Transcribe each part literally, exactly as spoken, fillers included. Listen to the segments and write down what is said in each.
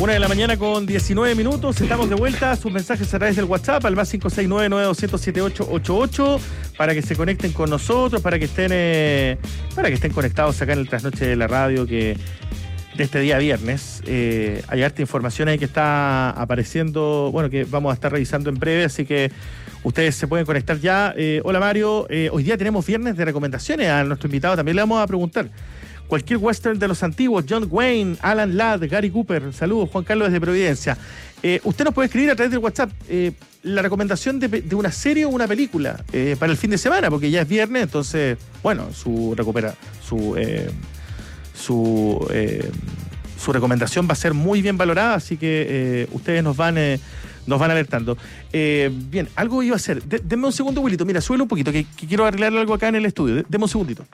Una de la mañana con diecinueve minutos, estamos de vuelta. Sus mensajes a través del WhatsApp al más cinco seis nueve, nueve dos cero cero, siete ocho ocho ocho para que se conecten con nosotros, para que estén eh, para que estén conectados acá en el Trasnoche de la Radio, que de este día viernes eh, hay harta información ahí que está apareciendo, bueno, que vamos a estar revisando en breve, así que ustedes se pueden conectar ya. Eh, hola Mario, eh, hoy día tenemos viernes de recomendaciones. A nuestro invitado también le vamos a preguntar cualquier western de los antiguos, John Wayne, Alan Ladd, Gary Cooper. Saludos, Juan Carlos desde Providencia. Eh, usted nos puede escribir a través del WhatsApp eh, la recomendación de, de una serie o una película eh, para el fin de semana, porque ya es viernes, entonces, bueno, su recupera, su eh, su eh, su recomendación va a ser muy bien valorada, así que eh, ustedes nos van eh, nos van alertando. Eh, bien, algo iba a hacer. De, denme un segundo, Wilito. Mira, súbelo un poquito, que, que quiero arreglar algo acá en el estudio. De, denme un segundito.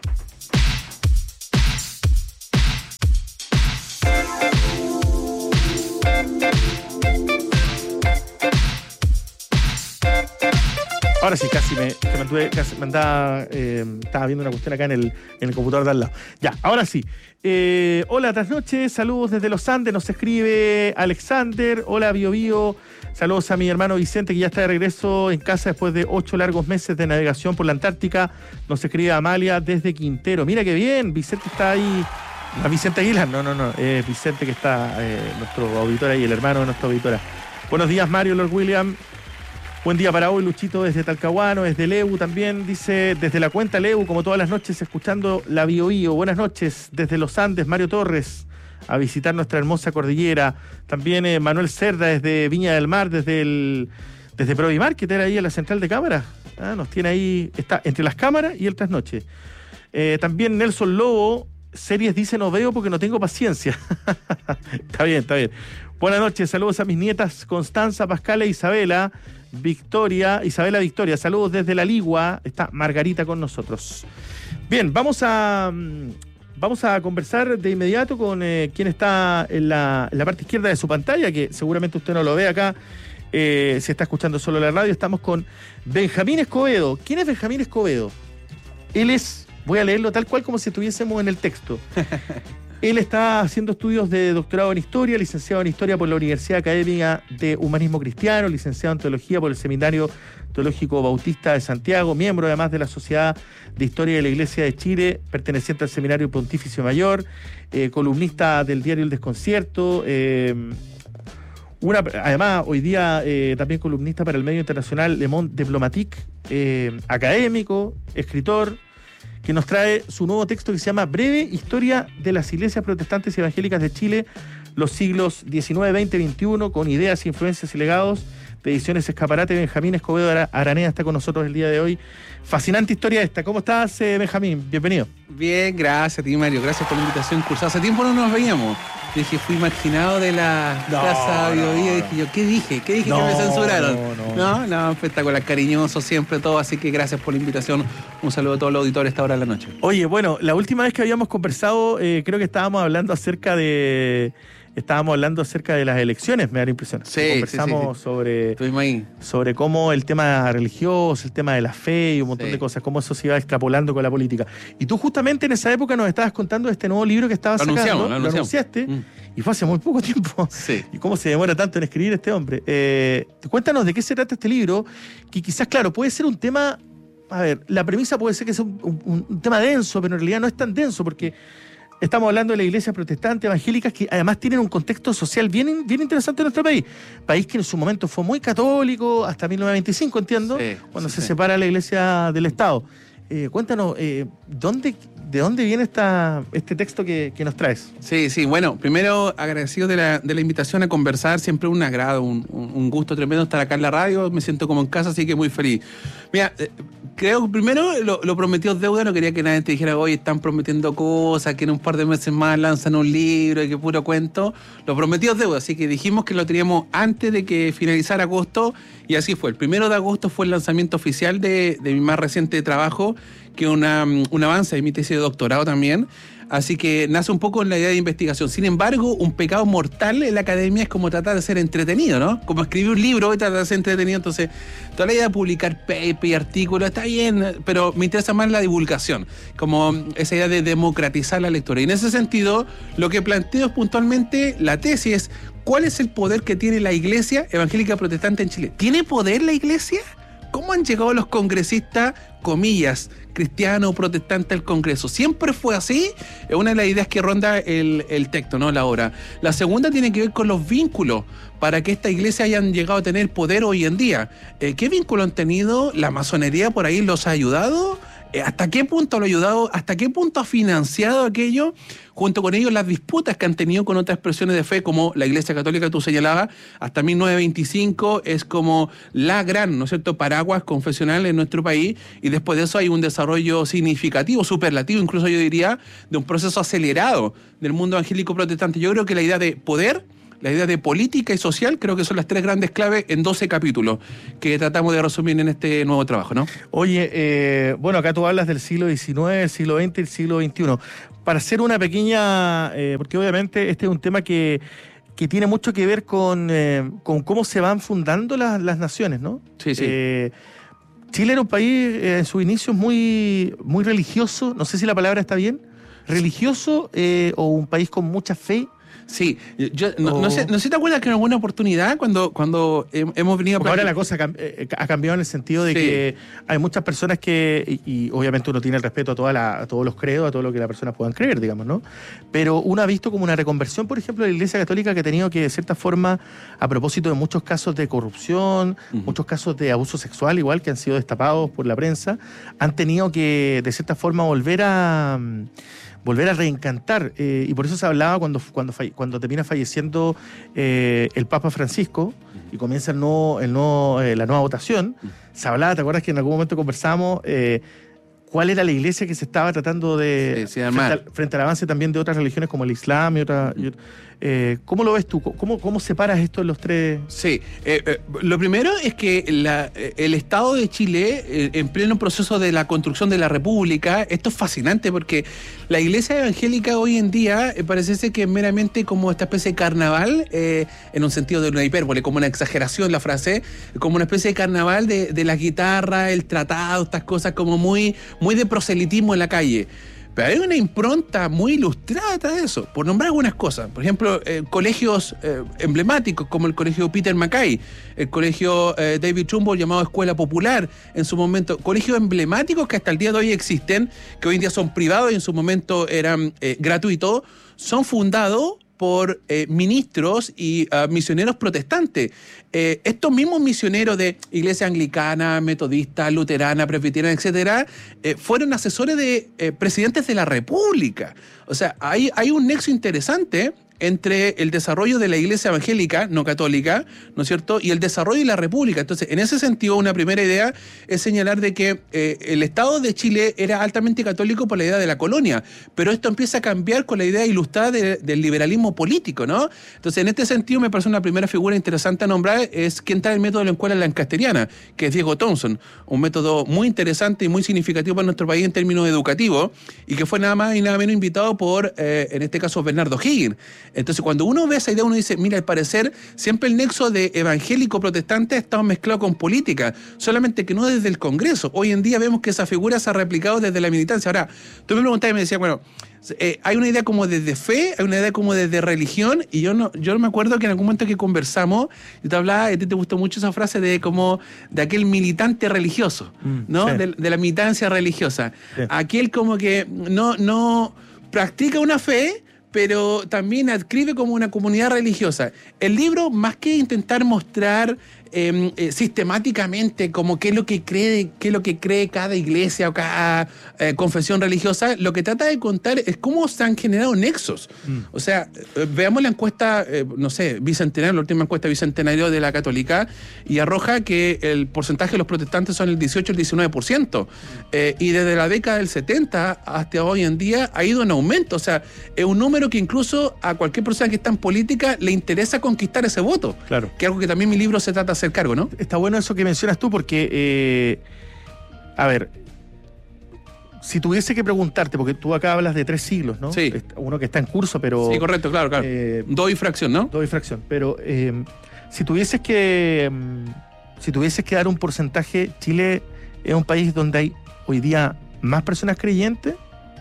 Ahora sí, casi me, que me, anduve, casi me andaba, eh, estaba viendo una cuestión acá en el, en el computador de al lado. Ya, ahora sí. Eh, hola, trasnoche, saludos desde los Andes, nos escribe Alexander. Hola, Bio Bio. Saludos a mi hermano Vicente, que ya está de regreso en casa después de ocho largos meses de navegación por la Antártica. Nos escribe Amalia desde Quintero. Mira qué bien, Vicente está ahí. ¿No, Vicente Aguilar? No, no, no. Es Vicente que está, eh, nuestro auditor ahí, el hermano de nuestra auditora. Buenos días, Mario, Lord William. Buen día para hoy, Luchito, desde Talcahuano, desde Lebu también, dice, desde la cuenta Lebu, como todas las noches, escuchando la Bio Bio. Buenas noches, desde los Andes, Mario Torres, a visitar nuestra hermosa cordillera. También eh, Manuel Cerda, desde Viña del Mar, desde el desde Provimar, que está ahí en la central de cámaras. Ah, nos tiene ahí, está entre las cámaras y el trasnoche. Eh, también Nelson Lobo, series dice no veo porque no tengo paciencia. Está bien, está bien. Buenas noches, saludos a mis nietas Constanza, Pascala e Isabela. Victoria, Isabela Victoria, saludos desde La Ligua, está Margarita con nosotros. Bien, vamos a vamos a conversar de inmediato con eh, quien está en la, en la parte izquierda de su pantalla, que seguramente usted no lo ve acá, eh, si está escuchando solo la radio. Estamos con Benjamín Escobedo. ¿Quién es Benjamín Escobedo? Él es, voy a leerlo tal cual como si estuviésemos en el texto. Él está haciendo estudios de doctorado en Historia, licenciado en Historia por la Universidad Académica de Humanismo Cristiano, licenciado en Teología por el Seminario Teológico Bautista de Santiago, miembro además de la Sociedad de Historia de la Iglesia de Chile, perteneciente al Seminario Pontificio Mayor, eh, columnista del diario El Desconcierto, eh, una, además hoy día eh, también columnista para el medio internacional Le Monde Diplomatique, eh, académico, escritor, que nos trae su nuevo texto que se llama Breve Historia de las Iglesias Protestantes y Evangélicas de Chile, los siglos diecinueve, veinte, veintiuno, con ideas, influencias y legados, de Ediciones Escaparate. Benjamín Escobedo Aranea está con nosotros el día de hoy. Fascinante historia esta. ¿Cómo estás, eh, Benjamín? Bienvenido. Bien, gracias a ti, Mario. Gracias por la invitación. Cursado hace tiempo no nos veíamos. Yo dije, fui marginado de la no, Casa Bio Bio. No, dije yo, ¿qué dije? ¿Qué dije no, que me censuraron? No, no, no, no, espectacular, cariñoso siempre todo. Así que gracias por la invitación. Un saludo a todos los auditores a esta hora de la noche. Oye, bueno, la última vez que habíamos conversado, eh, creo que estábamos hablando acerca de... Estábamos hablando acerca de las elecciones, me da la impresión. Sí, Conversamos sí, sí. sobre, ahí. sobre cómo el tema religioso, el tema de la fe y un montón sí. de cosas, cómo eso se iba extrapolando con la política. Y tú justamente en esa época nos estabas contando de este nuevo libro que estabas lo sacando, anunciamos, lo, lo anunciaste, mm. y fue hace muy poco tiempo. Sí. Y cómo se demora tanto en escribir este hombre. Eh, cuéntanos de qué se trata este libro, que quizás, claro, puede ser un tema... A ver, la premisa puede ser que es un, un, un tema denso, pero en realidad no es tan denso, porque... Estamos hablando de las iglesias protestantes, evangélicas, que además tienen un contexto social bien, bien interesante en nuestro país. País que en su momento fue muy católico, hasta mil novecientos veinticinco, entiendo, sí, cuando sí, se sí. separa la iglesia del Estado. Eh, cuéntanos, eh, ¿dónde, ¿de dónde viene esta, este texto que, que nos traes? Sí, sí, bueno, primero agradecido de la, de la invitación a conversar, siempre un agrado, un, un gusto tremendo estar acá en la radio, me siento como en casa, así que muy feliz. Mira, eh, creo que primero lo, lo prometió deuda, no quería que nadie te dijera, oye, están prometiendo cosas, que en un par de meses más lanzan un libro y que puro cuento. Lo prometió deuda, así que dijimos que lo teníamos antes de que finalizara agosto, y así fue. El primero de agosto fue el lanzamiento oficial de, de mi más reciente trabajo, que es una, un avance de mi tesis de doctorado también. Así que nace un poco en la idea de investigación. Sin embargo, un pecado mortal en la academia es como tratar de ser entretenido, ¿no? Como escribir un libro y tratar de ser entretenido. Entonces, toda la idea de publicar paper y artículos está bien, pero me interesa más la divulgación, como esa idea de democratizar la lectura. Y en ese sentido, lo que planteo es puntualmente la tesis es: ¿cuál es el poder que tiene la Iglesia Evangélica Protestante en Chile? ¿Tiene poder la Iglesia? ¿Cómo han llegado los congresistas, comillas, cristianos o protestantes al Congreso? ¿Siempre fue así? Es una de las ideas que ronda el, el texto, ¿no? La obra. La segunda tiene que ver con los vínculos para que esta iglesia hayan llegado a tener poder hoy en día. Eh, ¿Qué vínculo han tenido? ¿La masonería por ahí los ha ayudado? ¿Hasta qué punto lo ha ayudado? ¿Hasta qué punto ha financiado aquello? Junto con ellos las disputas que han tenido con otras expresiones de fe, como la Iglesia Católica que tú señalabas, hasta mil novecientos veinticinco es como la gran, ¿no es cierto?, paraguas confesional en nuestro país, y después de eso hay un desarrollo significativo, superlativo, incluso yo diría, de un proceso acelerado del mundo evangélico protestante. Yo creo que la idea de poder, la idea de política y social, creo que son las tres grandes claves en doce capítulos que tratamos de resumir en este nuevo trabajo, ¿no? Oye, eh, bueno, acá tú hablas del siglo diecinueve, el siglo veinte y el siglo veintiuno. Para hacer una pequeña, eh, porque obviamente este es un tema que, que tiene mucho que ver con, eh, con cómo se van fundando las, las naciones, ¿no? Sí, sí. Eh, Chile era un país eh, en sus inicios muy, muy religioso, no sé si la palabra está bien, religioso, eh, o un país con mucha fe. Sí, yo no, oh. no, sé, no sé si te acuerdas que en alguna oportunidad cuando, cuando hemos venido... Porque ahora la cosa ha cambiado en el sentido de sí. que hay muchas personas que, y, y obviamente uno tiene el respeto a, toda la, a todos los credos, a todo lo que las personas puedan creer, digamos, ¿no? Pero uno ha visto como una reconversión, por ejemplo, de la Iglesia Católica, que ha tenido que, de cierta forma, a propósito de muchos casos de corrupción, uh-huh. muchos casos de abuso sexual, igual, que han sido destapados por la prensa, han tenido que, de cierta forma, volver a... volver a reencantar, eh, y por eso se hablaba cuando, cuando, cuando termina falleciendo eh, el Papa Francisco y comienza el nuevo, el nuevo, eh, la nueva votación, se hablaba, ¿te acuerdas que en algún momento conversamos eh, cuál era la iglesia que se estaba tratando de... Sí, sí, frente, al, frente al avance también de otras religiones como el Islam y otras... Y otra, eh, ¿cómo lo ves tú? ¿Cómo, cómo separas esto en los tres? Sí, eh, eh, lo primero es que la, el Estado de Chile, eh, en pleno proceso de la construcción de la República, esto es fascinante porque la Iglesia Evangélica hoy en día eh, parece ser que es meramente como esta especie de carnaval, eh, en un sentido de una hipérbole, como una exageración la frase, como una especie de carnaval de, de la guitarra, el tratado, estas cosas como muy, muy de proselitismo en la calle. Pero hay una impronta muy ilustrada atrás de eso, por nombrar algunas cosas. Por ejemplo, eh, colegios eh, emblemáticos como el colegio Peter Mackay, el colegio eh, David Trumbull llamado Escuela Popular, en su momento, colegios emblemáticos que hasta el día de hoy existen, que hoy en día son privados y en su momento eran eh, gratuitos, son fundados por eh, ministros y uh, misioneros protestantes. Eh, estos mismos misioneros de iglesia anglicana, metodista, luterana, presbiteriana, etcétera, eh, fueron asesores de eh, presidentes de la República. O sea, hay, hay un nexo interesante entre el desarrollo de la iglesia evangélica, no católica, ¿no es cierto?, y el desarrollo de la república. Entonces, en ese sentido, una primera idea es señalar de que eh, el Estado de Chile era altamente católico por la idea de la colonia, pero esto empieza a cambiar con la idea ilustrada de, del liberalismo político, ¿no? Entonces, en este sentido, me parece una primera figura interesante a nombrar es quien trae el método de la escuela lancasteriana, que es Diego Thompson, un método muy interesante y muy significativo para nuestro país en términos educativos, y que fue nada más y nada menos invitado por, eh, en este caso, Bernardo Higgins. Entonces, cuando uno ve esa idea, uno dice, mira, al parecer, siempre el nexo de evangélico-protestante ha estado mezclado con política, solamente que no desde el Congreso. Hoy en día vemos que esa figura se ha replicado desde la militancia. Ahora, tú me preguntabas y me decías, bueno, eh, hay una idea como desde fe, hay una idea como desde religión, y yo no yo me acuerdo que en algún momento que conversamos, yo te hablaba, y a ti te gustó mucho esa frase de como de aquel militante religioso, mm, ¿no? Sí. De, de la militancia religiosa. Sí. Aquel como que no, no practica una fe, pero también adscribe como una comunidad religiosa. El libro, más que intentar mostrar eh, eh, sistemáticamente como qué es lo que cree, qué es lo que cree cada iglesia o cada eh, confesión religiosa, lo que trata de contar es cómo se han generado nexos. Mm. O sea, eh, veamos la encuesta, eh, no sé, bicentenario, la última encuesta bicentenario de la Católica, y arroja que el porcentaje de los protestantes son el dieciocho al diecinueve por ciento. Eh, y desde la década del setenta hasta hoy en día ha ido en aumento. O sea, es un número que incluso a cualquier persona que está en política le interesa conquistar ese voto. Claro. Que es algo que también mi libro se trata de hacer cargo, ¿no? Está bueno eso que mencionas tú porque, eh, a ver, si tuviese que preguntarte, porque tú acá hablas de tres siglos, ¿no? Sí. Uno que está en curso, pero... Sí, correcto, claro, claro. Eh, Dos y fracción, ¿no? Dos y fracción. Pero eh, si tuvieses que... Si tuvieses que dar un porcentaje, Chile es un país donde hay hoy día más personas creyentes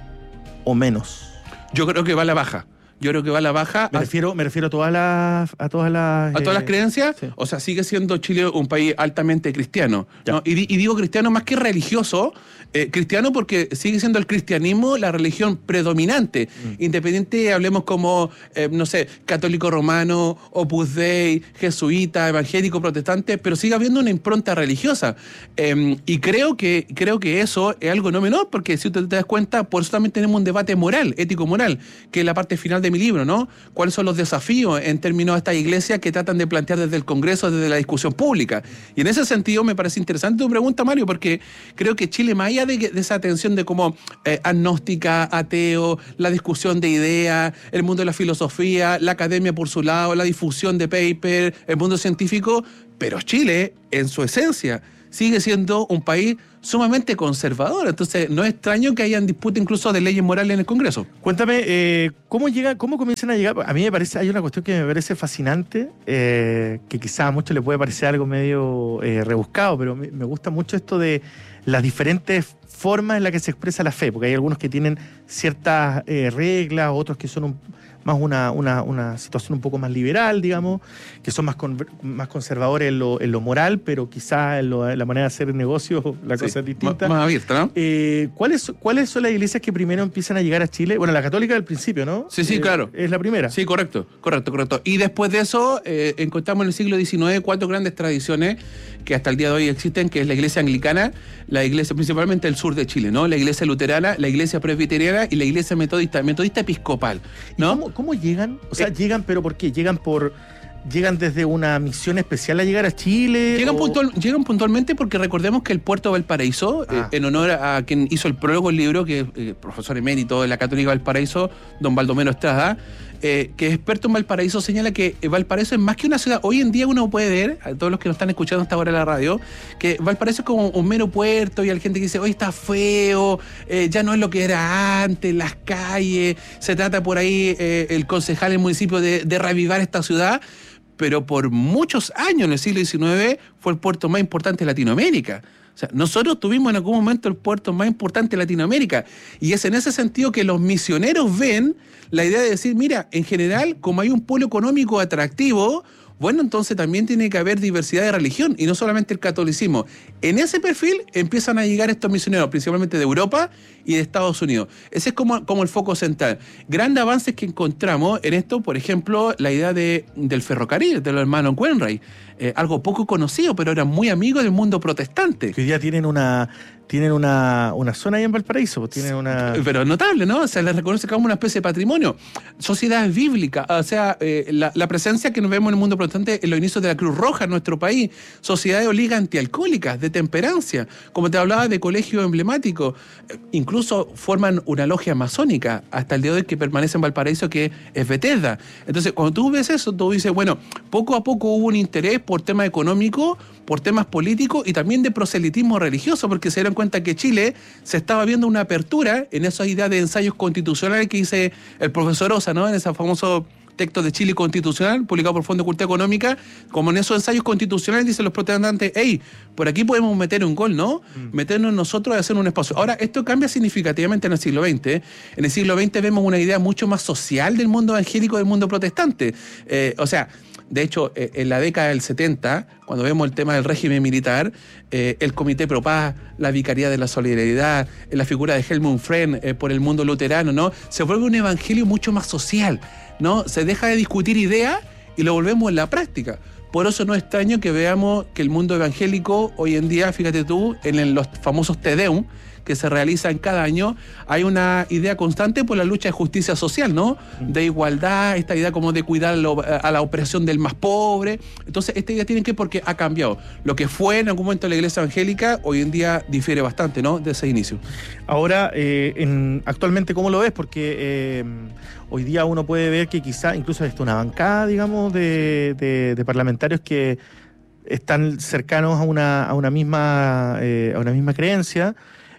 o menos. Yo creo que va a la baja. Yo creo que va a la baja. Me refiero, me refiero a todas las... A todas las, ¿A todas las eh, creencias? Sí. O sea, sigue siendo Chile un país altamente cristiano, ¿no? Y, y digo cristiano más que religioso, eh, cristiano porque sigue siendo el cristianismo la religión predominante. Mm. Independiente, hablemos como, eh, no sé, católico romano, Opus Dei, jesuita, evangélico, protestante, pero sigue habiendo una impronta religiosa. Eh, y creo que, creo que eso es algo no menor, porque si tú te das cuenta, por eso también tenemos un debate moral, ético-moral, que es la parte final de mi libro, ¿no? ¿Cuáles son los desafíos en términos de estas iglesias que tratan de plantear desde el Congreso, desde la discusión pública? Y en ese sentido me parece interesante tu pregunta, Mario, porque creo que Chile, más allá de, de esa tensión de como eh, agnóstica, ateo, la discusión de ideas, el mundo de la filosofía, la academia por su lado, la difusión de paper, el mundo científico, pero Chile, en su esencia, sigue siendo un país sumamente conservador. Entonces, no es extraño que hayan disputa incluso de leyes morales en el Congreso. Cuéntame, eh, ¿cómo llega, cómo comienzan a llegar? A mí me parece, hay una cuestión que me parece fascinante, eh, que quizás a muchos le puede parecer algo medio eh, rebuscado, pero me, me gusta mucho esto de las diferentes formas en las que se expresa la fe, porque hay algunos que tienen ciertas eh, reglas, otros que son un, más una, una, una situación un poco más liberal, digamos, que son más, con, más conservadores en lo, en lo moral, pero quizás en, en la manera de hacer negocio la Sí, cosa es distinta. Más, más abierta, ¿no? Eh, ¿cuáles, ¿Cuáles son las iglesias que primero empiezan a llegar a Chile? Bueno, la católica del principio, ¿no? Sí, sí, Eh, claro. Es la primera. Sí, correcto, correcto, correcto. Y después de eso, eh, encontramos en el siglo diecinueve cuatro grandes tradiciones que hasta el día de hoy existen, que es la iglesia anglicana, la iglesia principalmente del sur de Chile, ¿no? La iglesia luterana, la iglesia presbiteriana y la iglesia metodista, metodista episcopal, ¿no? ¿Cómo, ¿Cómo llegan? O sea, Eh, llegan, pero ¿por qué? ¿Llegan por llegan desde una misión especial a llegar a Chile? Llegan, o... puntual, llegan puntualmente porque recordemos que el puerto de Valparaíso, Ah. eh, en honor a quien hizo el prólogo del libro, que es eh, profesor emérito de la Católica Valparaíso, don Baldomero Estrada, eh, que es experto en Valparaíso, señala que Valparaíso es más que una ciudad. Hoy en día uno puede ver, a todos los que nos están escuchando hasta ahora en la radio, que Valparaíso es como un mero puerto y hay gente que dice, hoy está feo, eh, ya no es lo que era antes, las calles, se trata por ahí eh, el concejal del municipio de, de reavivar esta ciudad. Pero por muchos años en el siglo diecinueve fue el puerto más importante de Latinoamérica. O sea, nosotros tuvimos en algún momento el puerto más importante de Latinoamérica. Y es en ese sentido que los misioneros ven la idea de decir, mira, en general, como hay un polo económico atractivo, bueno, entonces también tiene que haber diversidad de religión y no solamente el catolicismo. En ese perfil empiezan a llegar estos misioneros, principalmente de Europa y de Estados Unidos. Ese es como, como el foco central. Grandes avances que encontramos en esto, por ejemplo, la idea de, del ferrocarril, de los hermanos Wainwright. Eh, algo poco conocido, pero eran muy amigos del mundo protestante. Que hoy día tienen una tienen una, una zona ahí en Valparaíso, pues tienen una... Pero notable, ¿no? O sea, les reconoce como una especie de patrimonio. Sociedades bíblicas, o sea, eh, la, la presencia que nos vemos en el mundo protestante en los inicios de la Cruz Roja en nuestro país, sociedades o ligas antialcohólicas, de temperancia, como te hablaba de colegios emblemáticos, eh, incluso forman una logia masónica hasta el día de hoy que permanece en Valparaíso, que es Bethesda. Entonces, cuando tú ves eso, tú dices, bueno, poco a poco hubo un interés por temas económicos, por temas políticos y también de proselitismo religioso, porque se dieron cuenta que Chile se estaba viendo una apertura en esa idea de ensayos constitucionales que dice el profesor Osa, ¿no? En ese famoso texto de Chile constitucional, publicado por Fondo de Cultura Económica, como en esos ensayos constitucionales dicen los protestantes, hey, por aquí podemos meter un gol, ¿no? Mm. Meternos nosotros y hacer un espacio. Ahora, esto cambia significativamente en el siglo veinte. En el siglo veinte vemos una idea mucho más social del mundo evangélico, del mundo protestante. Eh, o sea, de hecho, eh, en la década del setenta, cuando vemos el tema del régimen militar, eh, el Comité Pro Paz, la Vicaría de la Solidaridad, la figura de Helmut Fren eh, por el mundo luterano, ¿no? Se vuelve un evangelio mucho más social, ¿no? Se deja de discutir ideas y lo volvemos en la práctica. Por eso no es extraño que veamos que el mundo evangélico hoy en día, fíjate tú, en los famosos Te Deum, que se realizan cada año, hay una idea constante por la lucha de justicia social, ¿no? De igualdad, esta idea como de cuidar lo, a la opresión del más pobre. Entonces, esta idea tiene que ver porque ha cambiado. Lo que fue en algún momento la iglesia evangélica, hoy en día difiere bastante, ¿no? De ese inicio. Ahora, eh, en, actualmente, ¿cómo lo ves? Porque eh, hoy día uno puede ver que quizá incluso hay una bancada, digamos, de, de, de parlamentarios que están cercanos a una, a una misma, eh, a una misma creencia.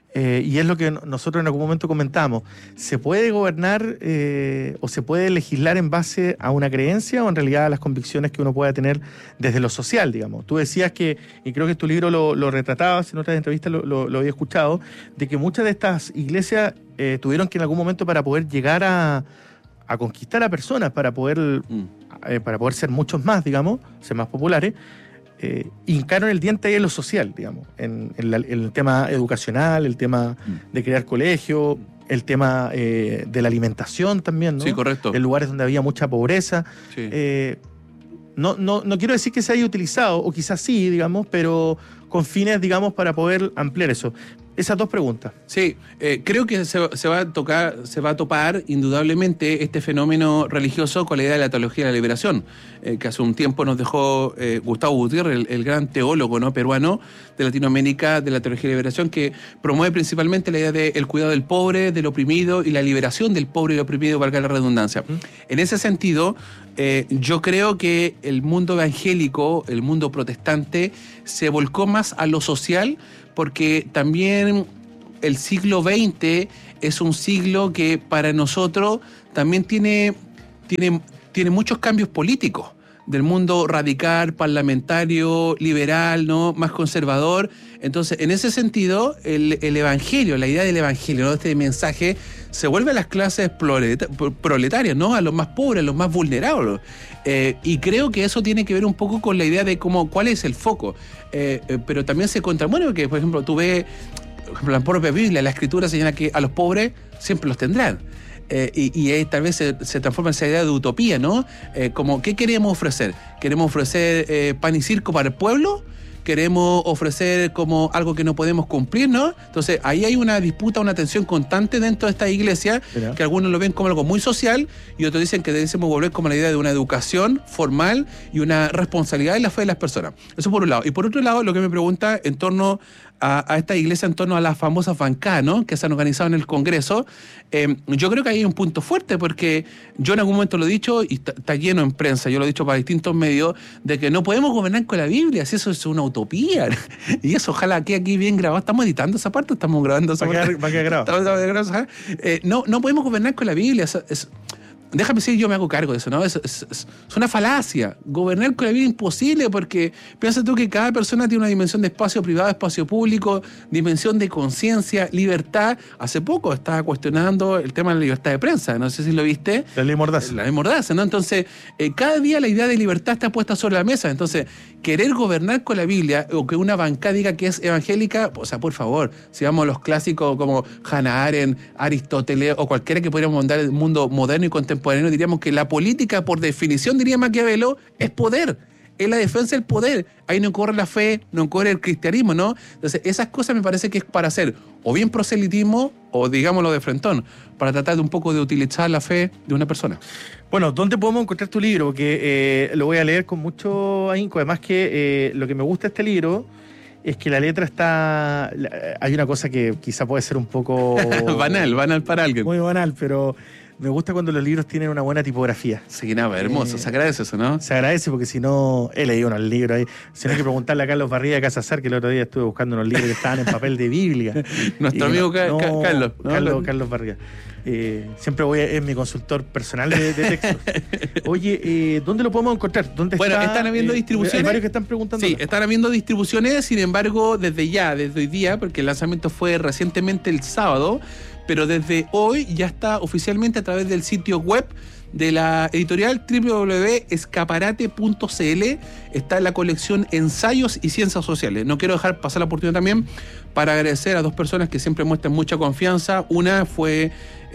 Eh, y es lo que nosotros en algún momento comentamos. ¿Se puede gobernar eh, o se puede legislar en base a una creencia o en realidad a las convicciones que uno pueda tener desde lo social, digamos? Tú decías que, y creo que tu libro lo, lo retratabas, en otras entrevistas lo, lo, lo había escuchado, de que muchas de estas iglesias eh, tuvieron que en algún momento para poder llegar a, a conquistar a personas, para poder, mm. eh, para poder ser muchos más, digamos, ser más populares, Eh, hincaron el diente ahí en lo social, digamos, en, en, la, en el tema educacional, el tema de crear colegios, el tema eh, de la alimentación también, ¿no? Sí, correcto. En lugares donde había mucha pobreza. Sí. Eh, no, no, no quiero decir que se haya utilizado, o quizás sí, digamos, pero con fines, digamos, para poder ampliar eso. Esas dos preguntas. Sí, eh, creo que se, se va a tocar, se va a topar indudablemente este fenómeno religioso con la idea de la teología de la liberación, eh, que hace un tiempo nos dejó eh, Gustavo Gutiérrez, el, el gran teólogo, ¿no?, peruano de Latinoamérica, de la teología de la liberación, que promueve principalmente la idea del cuidado del pobre, del oprimido y la liberación del pobre y el oprimido, valga la redundancia. ¿Mm? En ese sentido, eh, yo creo que el mundo evangélico, el mundo protestante, se volcó más a lo social, porque también el siglo veinte es un siglo que para nosotros también tiene, tiene, tiene muchos cambios políticos, del mundo radical, parlamentario, liberal, ¿no?, más conservador. Entonces, en ese sentido, el, el evangelio, la idea del evangelio, ¿no?, este mensaje, se vuelve a las clases proletarias, ¿no?, a los más pobres, a los más vulnerables. Eh, y creo que eso tiene que ver un poco con la idea de cómo, cuál es el foco. Eh, eh, pero también se contra... Bueno, que por ejemplo, tú ves, por ejemplo, la propia Biblia, la Escritura señala que a los pobres siempre los tendrán. Eh, y, y eh, tal vez se, se transforma en esa idea de utopía, ¿no? Eh, como, ¿qué queremos ofrecer? ¿Queremos ofrecer eh, pan y circo para el pueblo? ¿Queremos ofrecer como algo que no podemos cumplir, no? Entonces, ahí hay una disputa, una tensión constante dentro de esta iglesia, ¿verdad?, que algunos lo ven como algo muy social y otros dicen que debemos volver como la idea de una educación formal y una responsabilidad en la fe de las personas. Eso por un lado. Y por otro lado, lo que me pregunta en torno a, a esta iglesia, en torno a las famosas bancadas, ¿no?, que se han organizado en el Congreso, eh, yo creo que ahí hay un punto fuerte, porque yo en algún momento lo he dicho, y está, está lleno en prensa, yo lo he dicho para distintos medios, de que no podemos gobernar con la Biblia, si eso es una utopía. Y eso ojalá quede aquí bien grabado. ¿Estamos editando esa parte o estamos grabando esa parte? Va a quedar grabado. Estamos grabando, eh, no, no podemos gobernar con la Biblia. Es, es, déjame decir, yo me hago cargo de eso, ¿no? Es, es, es una falacia. Gobernar con la Biblia es imposible, porque piensa tú que cada persona tiene una dimensión de espacio privado, espacio público, dimensión de conciencia, libertad. Hace poco estaba cuestionando el tema de la libertad de prensa, no sé si lo viste. La ley Mordaza. La ley Mordaza, ¿no? Entonces, eh, cada día la idea de libertad está puesta sobre la mesa. Entonces, querer gobernar con la Biblia, o que una bancada diga que es evangélica, o sea, por favor, si vamos a los clásicos como Hannah Arendt, Aristóteles, o cualquiera que pudiéramos mandar el mundo moderno y contemporáneo, diríamos que la política, por definición, diría Maquiavelo, es poder. Es la defensa del poder. Ahí no corre la fe, no corre el cristianismo, ¿no? Entonces, esas cosas me parece que es para hacer o bien proselitismo, o digámoslo de frentón, para tratar de un poco de utilizar la fe de una persona. Bueno, ¿dónde podemos encontrar tu libro? Porque eh, lo voy a leer con mucho ahínco. Además que eh, lo que me gusta de este libro es que la letra está... Hay una cosa que quizá puede ser un poco... banal, banal para alguien. Muy banal, pero... Me gusta cuando los libros tienen una buena tipografía. Sí, nada, hermoso. Eh, se agradece eso, ¿no? Se agradece porque si no... He leído unos libros ahí. Si no hay que preguntarle a Carlos Barriga de Casazar, que el otro día estuve buscando unos libros que estaban en papel de Biblia. Nuestro amigo no, Ca- no, Carlos. ¿no? Carlos, Carlos Barriga. Eh, siempre voy a, es mi consultor personal de, de textos. Oye, eh, ¿dónde lo podemos encontrar? ¿Dónde bueno, está, están habiendo eh, distribuciones. Hay varios que están preguntando. Sí, están habiendo distribuciones, sin embargo, desde ya, desde hoy día, porque el lanzamiento fue recientemente el sábado, pero desde hoy ya está oficialmente a través del sitio web de la editorial doble u doble u doble u punto escaparate punto c l. Está la colección Ensayos y Ciencias Sociales. No quiero dejar pasar la oportunidad también para agradecer a dos personas que siempre muestran mucha confianza. Una fue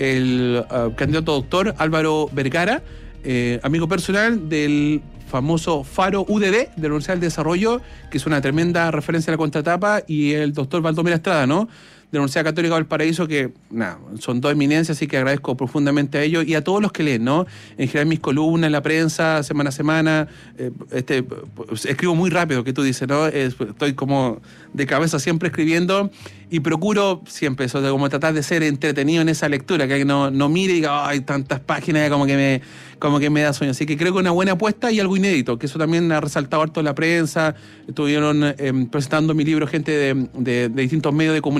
el uh, candidato doctor Álvaro Vergara, eh, amigo personal del famoso Faro U D D de la Universidad del Desarrollo, que es una tremenda referencia a la contratapa, y el doctor Valdomiro Estrada, ¿no?, de la Universidad Católica del Paraíso, que nada, son dos eminencias, así que agradezco profundamente a ellos y a todos los que leen, ¿no? En general mis columnas en la prensa, semana a semana, eh, este, escribo muy rápido, que tú dices, ¿no? Estoy como de cabeza siempre escribiendo y procuro siempre eso, de como tratar de ser entretenido en esa lectura, que no, no mire y diga, hay tantas páginas, como que me como que me da sueño. Así que creo que una buena apuesta y algo inédito, que eso también ha resaltado harto en la prensa. Estuvieron eh, presentando mi libro gente de, de, de distintos medios de comunicación,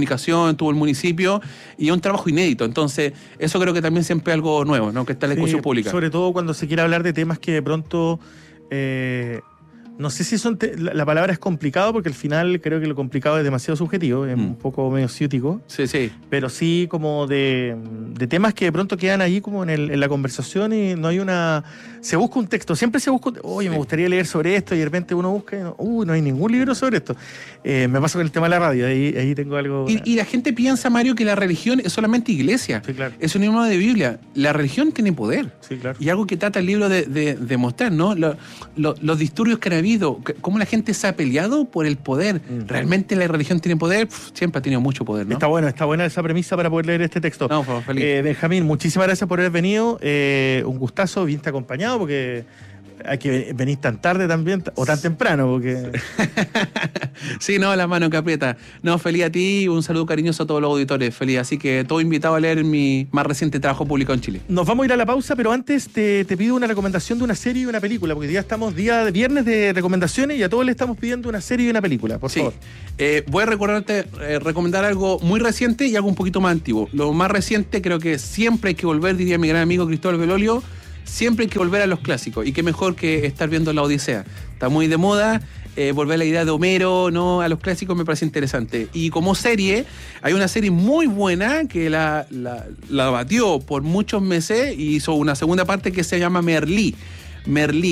región, tuvo el municipio, y es un trabajo inédito. Entonces, eso creo que también siempre es algo nuevo, ¿no? Que está en la discusión Sí, pública. Sobre todo cuando se quiere hablar de temas que de pronto... Eh, no sé si son... Te- la, la palabra es complicado, porque al final creo que lo complicado es demasiado subjetivo, es Mm. un poco medio ciútico. Sí, sí. Pero sí como de, de temas que de pronto quedan ahí como en, el, en la conversación y no hay una... Se busca un texto, siempre se busca... un- Oye, me Sí. gustaría leer sobre esto y de repente uno busca y no, uy, no hay ningún libro sobre esto. Eh, me pasa con el tema de la radio, ahí, ahí tengo algo... Y, y la gente piensa, Mario, que la religión es solamente iglesia. Sí, claro. Es un libro de Biblia. La religión tiene poder. Sí, claro. Y algo que trata el libro de, de, de mostrar, ¿no? Lo- lo- los disturbios que han habido, que- cómo la gente se ha peleado por el poder. Mm. ¿Realmente la religión tiene poder? Pff, siempre ha tenido mucho poder, ¿no? Está bueno, está buena esa premisa para poder leer este texto. No, pues, feliz. Eh, Benjamín, muchísimas gracias por haber venido. Eh, un gustazo, viniste acompañado porque hay que venir tan tarde también o tan temprano porque... Sí, no, la mano que aprieta. No, feliz a ti, un saludo cariñoso a todos los auditores, feliz. Así que todo invitado a leer mi más reciente trabajo publicado en Chile. Nos vamos a ir a la pausa, pero antes te, te pido una recomendación de una serie y una película, porque ya estamos día de viernes de recomendaciones y a todos le estamos pidiendo una serie y una película, por Sí. favor. Eh, voy a recordarte, eh, recomendar algo muy reciente y algo un poquito más antiguo. Lo más reciente creo que siempre hay que volver, diría mi gran amigo Cristóbal Belolio, siempre hay que volver a los clásicos. Y qué mejor que estar viendo La Odisea. Está muy de moda. Eh, volver a la idea de Homero, ¿no? A los clásicos me parece interesante. Y como serie, hay una serie muy buena que la, la, la batió por muchos meses y hizo una segunda parte que se llama Merlí. Merlí.